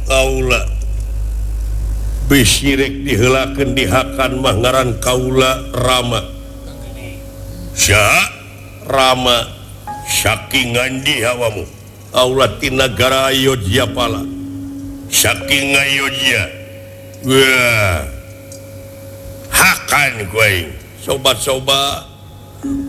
kaula bisirek dihelakeun dihakan mangaran kaula Rama Rama saking ngandi hawamu kaula ti nagara Ayodhya pala saking Ayodhya wah hakan gue sobat-sobat